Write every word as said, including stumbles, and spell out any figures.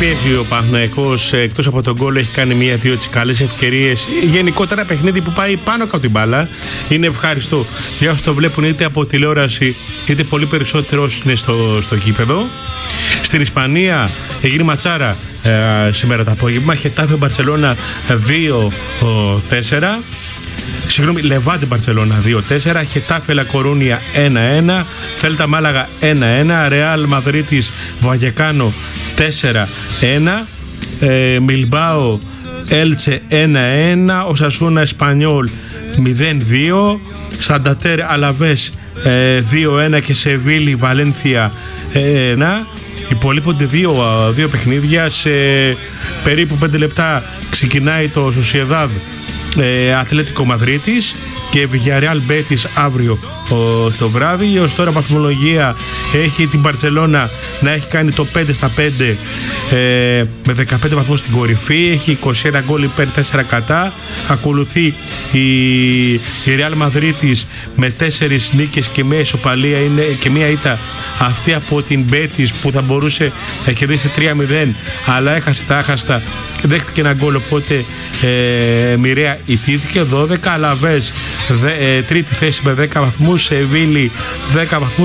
πιέζει ο Παναθηναϊκός. Εκτός από τον γκολ έχει κάνει μία-δύο τις καλές ευκαιρίες. Γενικότερα παιχνίδι που πάει πάνω από την μπάλα. Είναι ευχάριστο για όσους το βλέπουν είτε από τηλεόραση είτε πολύ περισσότερο όσοι είναι στο, στο γήπεδο. Στην Ισπανία έγινε ματσάρα ε, σήμερα το απόγευμα. Χετάφε Μπαρσελόνα δύο τέσσερα. Συγγνώμη, Λεβάντε Μπαρσελόνα δύο τέσσερα, Χετάφε Λα Κορούνια ένα ένα, Θέλτα Μάλαγα ένα ένα, Ρεάλ Μαδρίτης Βαγεκάνο τέσσερα ένα, ε, Μιλμπάο Έλτσε ένα ένα, Οσασούνα Εσπανιόλ μηδέν δύο, Σαντατέρ Αλαβές ε, δύο ένα και Σεβίλη Βαλένθια ένα. Υπολείπονται δύο, δύο παιχνίδια. Σε περίπου πέντε λεπτά ξεκινάει το Σοσιεδάδ ε, Ατλέτικο Μαδρίτης και Villarreal Μπέτις αύριο ο, το βράδυ. Ως τώρα βαθμολογία έχει την Μπαρτσελώνα να έχει κάνει το πέντε στα πέντε ε, με δεκαπέντε βαθμούς στην κορυφή. Έχει είκοσι ένα γκολ υπέρ, τέσσερα κατά. Ακολουθεί η, η Real Μαδρίτης με τέσσερις νίκες και μία ισοπαλία είναι, και μία ήττα αυτή από την Μπέτις που θα μπορούσε να κερδίσει τρία μηδέν, αλλά έχασε τα άχαστα και δέχτηκε ένα γκολ, οπότε ε, μοιραία ηττήθηκε. Δώδεκα. Αλαβές ε, τρίτη θέση με δέκα βαθμούς, Σεβίλη δέκα βαθμούς